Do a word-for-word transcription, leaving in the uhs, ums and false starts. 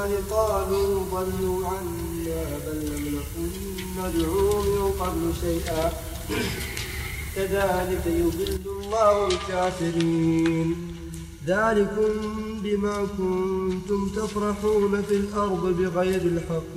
الرحمن قالوا ضلوا عنا بل لم نكن ندعو من قبل شيئا كذلك يضل الله الكافرين ذلكم بما كنتم تفرحون في الأرض بغير الحق